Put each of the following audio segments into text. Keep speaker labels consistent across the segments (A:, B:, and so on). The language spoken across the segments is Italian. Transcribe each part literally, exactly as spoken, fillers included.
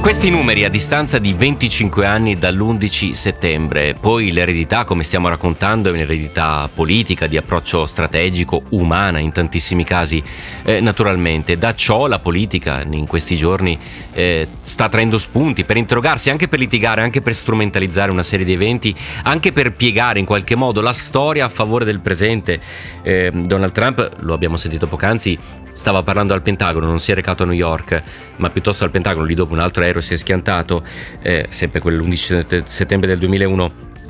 A: Questi numeri a distanza di venticinque anni dall'undici settembre, poi l'eredità, come stiamo raccontando, è un'eredità politica, di approccio strategico, umana in tantissimi casi, eh, naturalmente. Da ciò la politica in questi giorni eh, sta traendo spunti per interrogarsi, anche per litigare, anche per strumentalizzare una serie di eventi, anche per piegare in qualche modo la storia a favore del presente. Eh, Donald Trump, lo abbiamo sentito poc'anzi, stava parlando al Pentagono, non si è recato a New York, ma piuttosto al Pentagono, lì dopo un altro aereo si è schiantato, eh, sempre quell'undici settembre del duemilauno.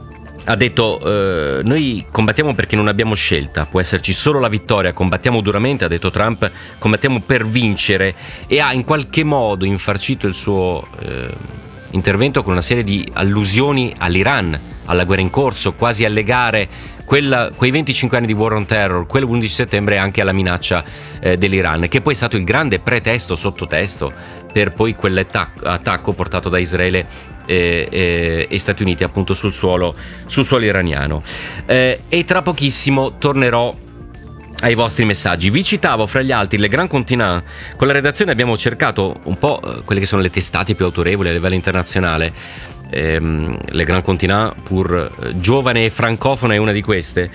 A: Ha detto: eh, noi combattiamo perché non abbiamo scelta, può esserci solo la vittoria, combattiamo duramente, ha detto Trump, combattiamo per vincere, e ha in qualche modo infarcito il suo eh, intervento con una serie di allusioni all'Iran, alla guerra in corso, quasi a legare Quella, quei venticinque anni di War on Terror, quell'undici settembre, anche alla minaccia eh, dell'Iran, che poi è stato il grande pretesto, sottotesto per poi quell'attacco portato da Israele e, e, e Stati Uniti appunto sul suolo, sul suolo iraniano. Eh, e tra pochissimo tornerò ai vostri messaggi. Vi citavo fra gli altri Le Grand Continent. Con la redazione abbiamo cercato un po' eh, quelle che sono le testate più autorevoli a livello internazionale. Ehm, Le Grand Continent, pur eh, giovane e francofona, è una di queste,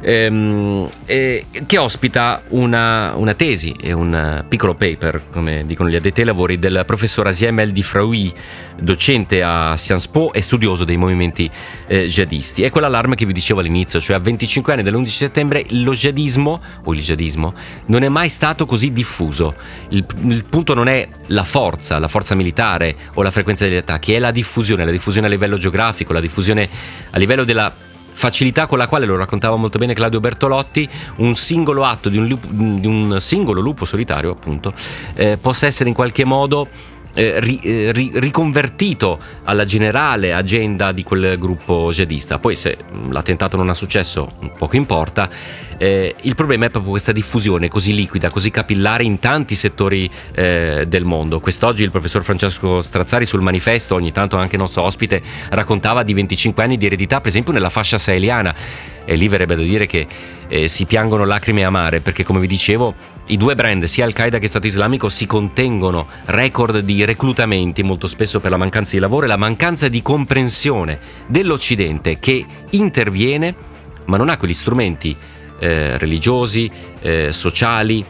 A: ehm, eh, che ospita una, una tesi e un piccolo paper, come dicono gli addetti ai lavori, del professor Aziem El Difraoui, docente a Sciences Po e studioso dei movimenti eh, jihadisti. È quell'allarme che vi dicevo all'inizio, cioè a venticinque anni dall'undici settembre lo jihadismo o il jihadismo non è mai stato così diffuso. Il, il punto non è la forza, la forza militare o la frequenza degli attacchi, è la diffusione, la diffusione a livello geografico, la diffusione a livello della facilità con la quale, lo raccontava molto bene Claudio Bertolotti, un singolo atto di un, lupo, di un singolo lupo solitario appunto eh, possa essere in qualche modo Eh, ri, eh, ri, riconvertito alla generale agenda di quel gruppo jihadista. Poi se l'attentato non ha successo, poco importa. Eh, il problema è proprio questa diffusione così liquida, così capillare in tanti settori eh, del mondo. Quest'oggi il professor Francesco Strazzari sul Manifesto, ogni tanto anche nostro ospite, raccontava di venticinque anni di eredità, per esempio nella fascia saheliana, e lì verrebbe da dire che eh, si piangono lacrime amare, perché come vi dicevo i due brand, sia Al-Qaeda che Stato Islamico, si contengono record di reclutamenti, molto spesso per la mancanza di lavoro e la mancanza di comprensione dell'Occidente, che interviene ma non ha quegli strumenti eh, religiosi, eh, sociali,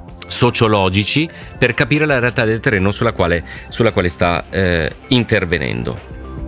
A: sociologici per capire la realtà del terreno sulla quale, sulla quale sta eh, intervenendo.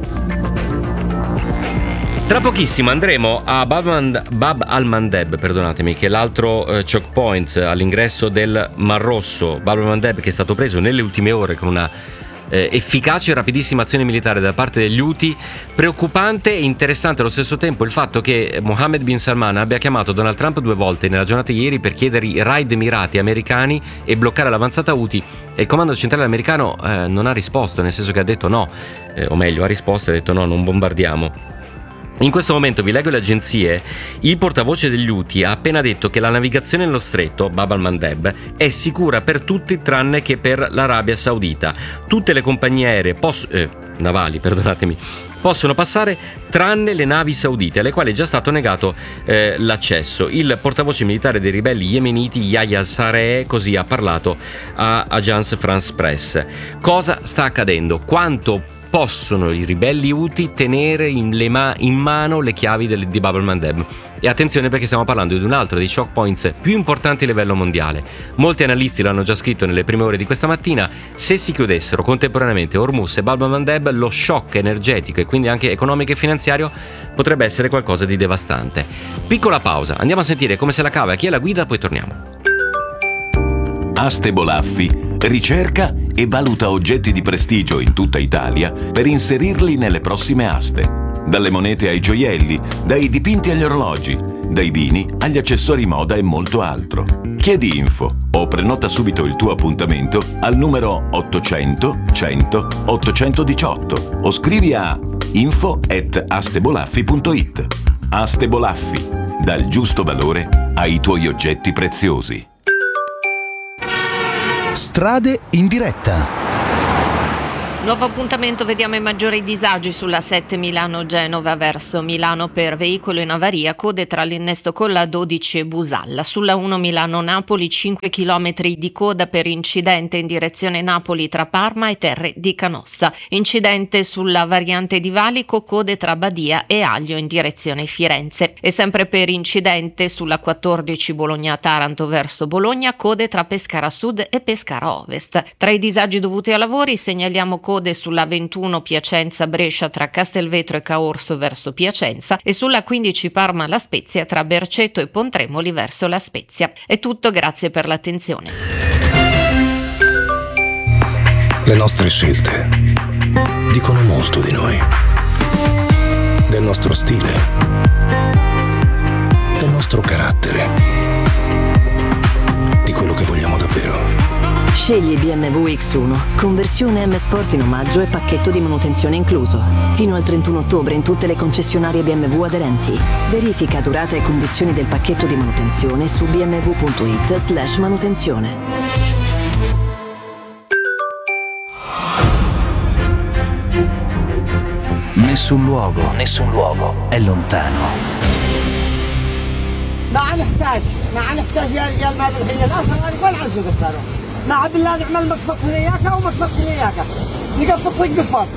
A: Tra pochissimo andremo a Bab, Bab al-Mandeb, perdonatemi, che è l'altro eh, choke point all'ingresso del Mar Rosso. Bab al-Mandeb, che è stato preso nelle ultime ore con una eh, efficace e rapidissima azione militare da parte degli Houthi. Preoccupante e interessante allo stesso tempo il fatto che Mohammed bin Salman abbia chiamato Donald Trump due volte nella giornata di ieri per chiedere i raid mirati americani e bloccare l'avanzata Houthi, e il comando centrale americano eh, non ha risposto, nel senso che ha detto no, eh, o meglio ha risposto e ha detto no, non bombardiamo. In questo momento, vi leggo le agenzie, il portavoce degli Houthi ha appena detto che la navigazione nello stretto, Bab al-Mandeb, è sicura per tutti tranne che per l'Arabia Saudita. Tutte le compagnie aeree poss- eh, navali, perdonatemi, possono passare tranne le navi saudite, alle quali è già stato negato eh, l'accesso. Il portavoce militare dei ribelli yemeniti, Yahya Saree, così ha parlato a Agence France Presse. Cosa sta accadendo? Quanto possono i ribelli Houthi tenere in, le ma- in mano le chiavi del, di Bab al-Mandeb? E attenzione, perché stiamo parlando di un altro dei shock points più importanti a livello mondiale. Molti analisti l'hanno già scritto nelle prime ore di questa mattina: se si chiudessero contemporaneamente Hormuz e Bab al-Mandeb, lo shock energetico e quindi anche economico e finanziario potrebbe essere qualcosa di devastante. Piccola pausa, andiamo a sentire come se la cava chi è la guida, poi torniamo.
B: Aste Bolaffi ricerca e valuta oggetti di prestigio in tutta Italia per inserirli nelle prossime aste. Dalle monete ai gioielli, dai dipinti agli orologi, dai vini agli accessori moda e molto altro. Chiedi info o prenota subito il tuo appuntamento al numero ottocento cento ottocentodiciotto o scrivi a info at astebolaffi punto it. Aste Bolaffi, dal giusto valore ai tuoi oggetti preziosi.
C: Strade in diretta. Nuovo appuntamento, vediamo i maggiori disagi sulla sette Milano-Genova verso Milano per veicolo in avaria, code tra l'innesto con la dodici e Busalla. Sulla uno Milano-Napoli cinque chilometri di coda per incidente in direzione Napoli tra Parma e Terre di Canossa. Incidente sulla variante di Valico, code tra Badia e Aglio in direzione Firenze. E sempre per incidente sulla quattordici Bologna-Taranto verso Bologna, code tra Pescara Sud e Pescara Ovest. Tra i disagi dovuti a lavori segnaliamo code sulla ventuno Piacenza-Brescia tra Castelvetro e Caorso verso Piacenza e sulla quindici Parma-La Spezia tra Berceto e Pontremoli verso La Spezia. È tutto, grazie per l'attenzione.
D: Le nostre scelte dicono molto di noi, del nostro stile, del nostro carattere, di quello che vogliamo davvero.
E: Scegli B M W X uno, conversione M Sport in omaggio e pacchetto di manutenzione incluso. Fino al trentuno ottobre in tutte le concessionarie B M W aderenti. Verifica durata e condizioni del pacchetto di manutenzione su b m w punto i t slash manutenzione.
F: Nessun luogo, nessun luogo è lontano.
G: ما نحتاج ما نحتاج يا رجال ما بالحين اصلا انا ولا عنده قصاره ما بالله نعمل مقفط هناك ومقفط هناك نقفط القفط.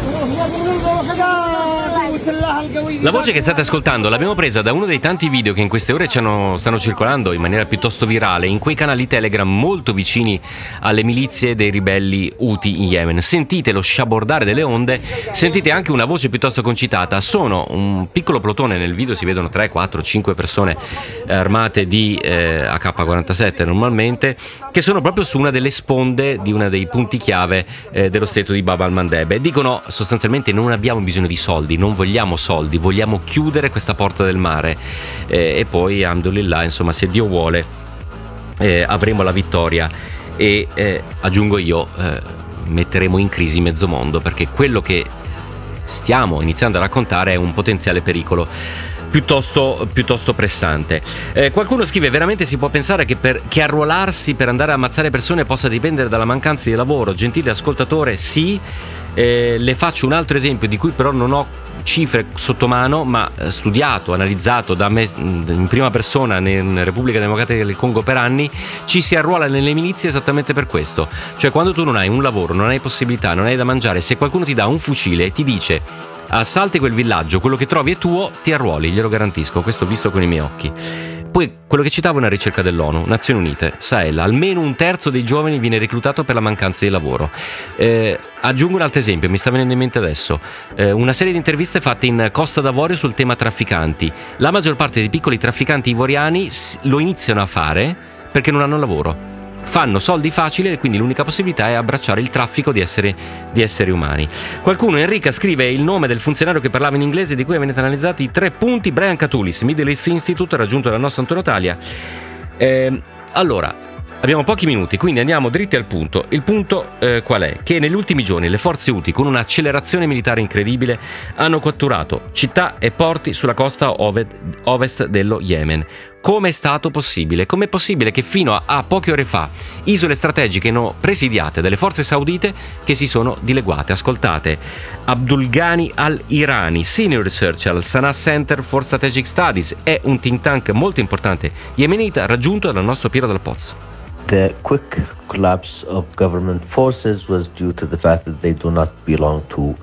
A: La voce che state ascoltando l'abbiamo presa da uno dei tanti video che in queste ore ci hanno, stanno circolando in maniera piuttosto virale in quei canali Telegram molto vicini alle milizie dei ribelli Houthi in Yemen. Sentite lo sciabordare delle onde, sentite anche una voce piuttosto concitata. Sono un piccolo plotone, nel video si vedono tre, quattro, cinque persone armate di eh, A K quarantasette normalmente, che sono proprio su una delle sponde di uno dei punti chiave eh, dello stretto di Bab al-Mandeb e dicono sostanzialmente: non abbiamo bisogno di soldi, non vogliamo soldi, vogliamo chiudere questa porta del mare eh, e poi alhamdulillah, insomma, se Dio vuole eh, avremo la vittoria e eh, aggiungo io eh, metteremo in crisi mezzo mondo, perché quello che stiamo iniziando a raccontare è un potenziale pericolo piuttosto, piuttosto pressante. Eh, qualcuno scrive: veramente si può pensare che, per, che arruolarsi per andare a ammazzare persone possa dipendere dalla mancanza di lavoro? Gentile ascoltatore, sì. Eh, le faccio un altro esempio di cui però non ho cifre sotto mano, ma studiato, analizzato da me in prima persona in Repubblica Democratica del Congo per anni. Ci si arruola nelle milizie esattamente per questo, cioè quando tu non hai un lavoro, non hai possibilità, non hai da mangiare, se qualcuno ti dà un fucile e ti dice assalti quel villaggio, quello che trovi è tuo, ti arruoli, glielo garantisco, questo visto con i miei occhi. Poi quello che citavo è una ricerca dell'ONU, Nazioni Unite, Sahel, almeno un terzo dei giovani viene reclutato per la mancanza di lavoro. Eh, aggiungo un altro esempio, mi sta venendo in mente adesso, eh, una serie di interviste fatte in Costa d'Avorio sul tema trafficanti. La maggior parte dei piccoli trafficanti ivoriani lo iniziano a fare perché non hanno lavoro. Fanno soldi facili e quindi l'unica possibilità è abbracciare il traffico di esseri, di esseri umani. Qualcuno, Enrica, scrive il nome del funzionario che parlava in inglese di cui avete analizzato i tre punti: Brian Catulis, Middle East Institute, raggiunto dal nostro Antonio Talia. Eh, allora, abbiamo pochi minuti, quindi andiamo dritti al punto. Il punto eh, qual è? Che negli ultimi giorni le forze Houthi, con un'accelerazione militare incredibile, hanno catturato città e porti sulla costa ovest dello Yemen. Come è stato possibile? Com'è possibile che fino a, a poche ore fa isole strategiche erano presidiate dalle forze saudite che si sono dileguate? Ascoltate, Abdulghani al-Irani, Senior Researcher al Sanaa Center for Strategic Studies, è un think tank molto importante yemenita raggiunto dal nostro Piero Dal Pozzo.
H: The quick collapse of government forces was due to the fact that they do not belong to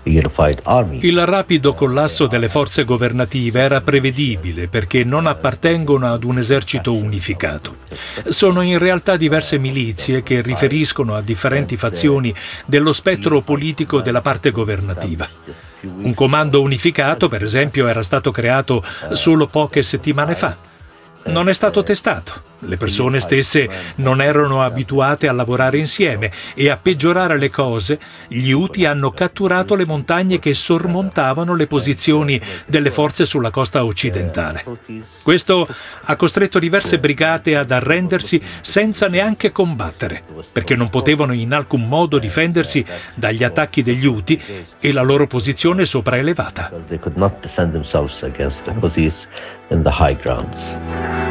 I: Il rapido collasso delle forze governative era prevedibile perché non appartengono ad un esercito unificato. Sono in realtà diverse milizie che riferiscono a differenti fazioni dello spettro politico della parte governativa. Un comando unificato, per esempio, era stato creato solo poche settimane fa. Non è stato testato. Le persone stesse non erano abituate a lavorare insieme e a peggiorare le cose, gli Houthi hanno catturato le montagne che sormontavano le posizioni delle forze sulla costa occidentale. Questo ha costretto diverse brigate ad arrendersi senza neanche combattere, perché non potevano in alcun modo difendersi dagli attacchi degli Houthi e la loro posizione sopraelevata.
H: They could not defend themselves against the Houthis in the high grounds.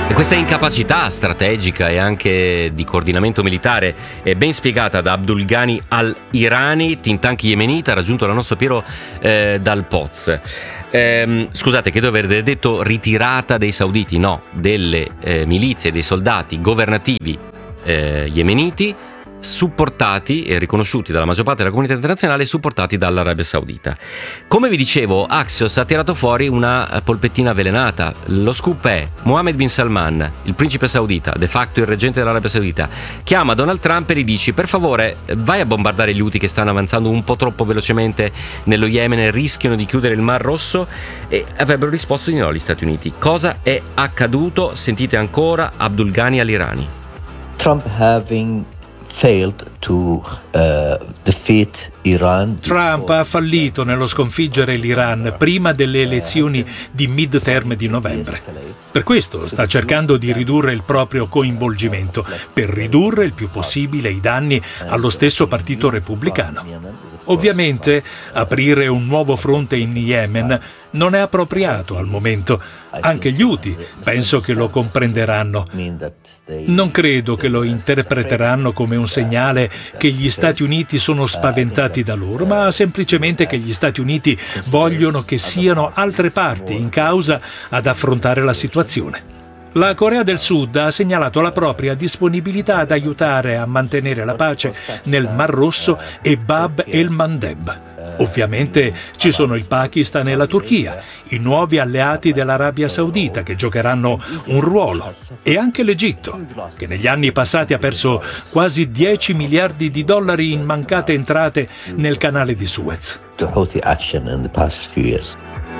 A: E questa incapacità strategica e anche di coordinamento militare è ben spiegata da Abdul Ghani al-Irani, think tank yemenita, raggiunto dal nostro Piero eh, dal Poz. Eh, scusate, credo di aver detto ritirata dei sauditi, no, delle eh, milizie, dei soldati governativi eh, yemeniti, supportati e riconosciuti dalla maggior parte della comunità internazionale, supportati dall'Arabia Saudita. Come vi dicevo, Axios ha tirato fuori una polpettina avvelenata. Lo scoop è: Mohammed bin Salman, il principe saudita, de facto il reggente dell'Arabia Saudita, chiama Donald Trump e gli dice: per favore vai a bombardare gli Houthi che stanno avanzando un po' troppo velocemente nello Yemen e rischiano di chiudere il Mar Rosso. E avrebbero risposto di no gli Stati Uniti. Cosa è accaduto? Sentite ancora Abdul Ghani al-Irani.
H: Trump having failed to uh, defeat Iran.
I: Trump ha fallito nello sconfiggere l'Iran prima delle elezioni di midterm di novembre. Per questo sta cercando di ridurre il proprio coinvolgimento, per ridurre il più possibile i danni allo stesso partito repubblicano. Ovviamente aprire un nuovo fronte in Yemen non è appropriato al momento. Anche gli Houthi penso che lo comprenderanno. Non credo che lo interpreteranno come un segnale che gli Stati Uniti sono spaventati da loro, ma semplicemente che gli Stati Uniti vogliono che siano altre parti in causa ad affrontare la situazione. La Corea del Sud ha segnalato la propria disponibilità ad aiutare a mantenere la pace nel Mar Rosso e Bab el-Mandeb. Ovviamente ci sono il Pakistan e la Turchia, i nuovi alleati dell'Arabia Saudita che giocheranno un ruolo, e anche l'Egitto, che negli anni passati ha perso quasi dieci miliardi di dollari in mancate entrate nel canale di Suez.
H: The Houthi action in the past few years.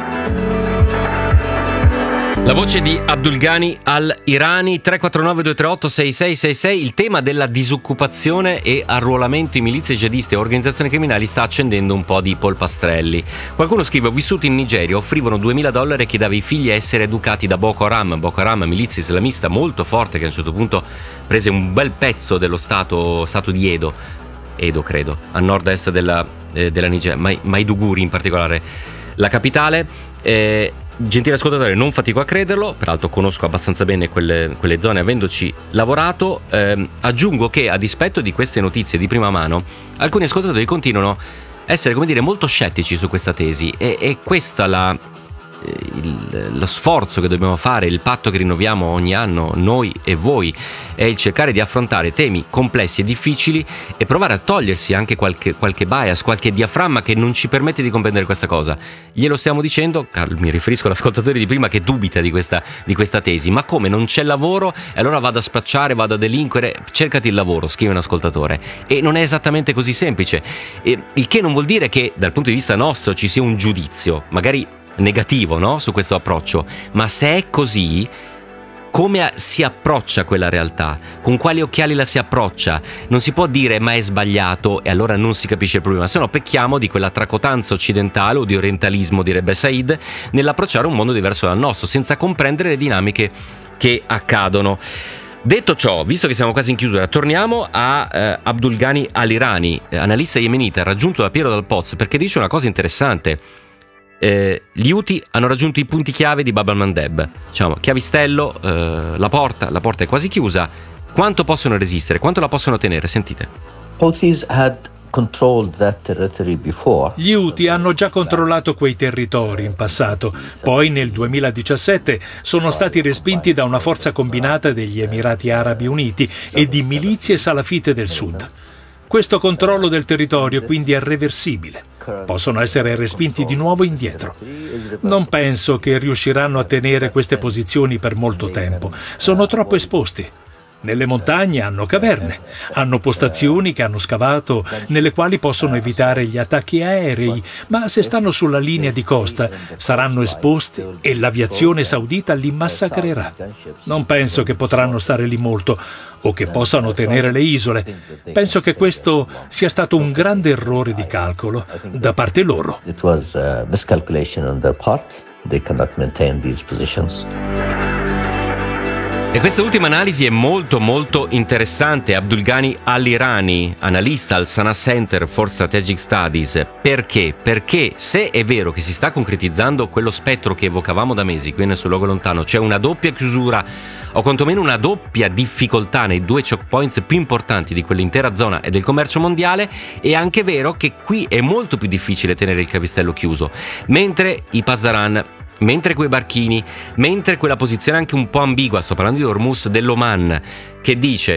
A: La voce di Abdul Ghani al-Irani. Tre quattro nove due tre otto sei sei sei sei. Il tema della disoccupazione e arruolamento in milizie jihadiste e organizzazioni criminali sta accendendo un po' di polpastrelli. Qualcuno scrive: ho vissuto in Nigeria, offrivano duemila dollari e chiedeva ai figli a essere educati da Boko Haram. Boko Haram, milizia islamista molto forte che a un certo punto prese un bel pezzo dello stato, stato di Edo Edo credo, a nord-est della, eh, della Nigeria, Mai, Maiduguri in particolare, la capitale. eh, Gentile ascoltatore, non fatico a crederlo, peraltro conosco abbastanza bene quelle, quelle zone avendoci lavorato. Eh, aggiungo che, a dispetto di queste notizie di prima mano, alcuni ascoltatori continuano a essere, come dire, molto scettici su questa tesi, e, e questa la, il, lo sforzo che dobbiamo fare, il patto che rinnoviamo ogni anno noi e voi, è il cercare di affrontare temi complessi e difficili e provare a togliersi anche qualche, qualche bias, qualche diaframma che non ci permette di comprendere questa cosa. Glielo stiamo dicendo, mi riferisco all'ascoltatore di prima che dubita di questa, di questa tesi. Ma come, non c'è lavoro e allora vado a spacciare, vado a delinquere? Cercati il lavoro, scrive un ascoltatore. E non è esattamente così semplice, e il che non vuol dire che dal punto di vista nostro ci sia un giudizio magari negativo, no, su questo approccio, ma se è così, come si approccia a quella realtà, con quali occhiali la si approccia? Non si può dire ma è sbagliato e allora non si capisce il problema, se no pecchiamo di quella tracotanza occidentale o di orientalismo, direbbe Said, nell'approcciare un mondo diverso dal nostro, senza comprendere le dinamiche che accadono. Detto ciò, visto che siamo quasi in chiusura, torniamo a eh, Abdul Ghani al-Irani, eh, analista yemenita raggiunto da Piero dal Poz, perché dice una cosa interessante. Eh, gli Houthi hanno raggiunto i punti chiave di Bab al-Mandeb, diciamo chiavistello, eh, la porta, la porta è quasi chiusa. Quanto possono resistere? Quanto la possono tenere? Sentite.
H: Houthis had controlled that territory before.
I: Gli Houthi hanno già controllato quei territori in passato, poi nel duemiladiciassette sono stati respinti da una forza combinata degli Emirati Arabi Uniti e di milizie salafite del sud. Questo controllo del territorio quindi è reversibile. Possono essere respinti di nuovo indietro. Non penso che riusciranno a tenere queste posizioni per molto tempo. Sono troppo esposti. Nelle montagne hanno caverne, hanno postazioni che hanno scavato nelle quali possono evitare gli attacchi aerei, ma se stanno sulla linea di costa saranno esposti e l'aviazione saudita li massacrerà. Non penso che potranno stare lì molto o che possano tenere le isole. Penso che questo sia stato un grande errore di calcolo da parte loro.
H: It was a miscalculation on their part. They cannot maintain these positions.
A: E questa ultima analisi è molto molto interessante. Abdulghani Al-Irani, analista al Sana Center for Strategic Studies. Perché? Perché se è vero che si sta concretizzando quello spettro che evocavamo da mesi qui nel suo luogo lontano, c'è una doppia chiusura o quantomeno una doppia difficoltà nei due choke points più importanti di quell'intera zona e del commercio mondiale, è anche vero che qui è molto più difficile tenere il cavistello chiuso, mentre i Pasdaran, mentre quei barchini, mentre quella posizione anche un po' ambigua, sto parlando di Hormuz dell'Oman, che dice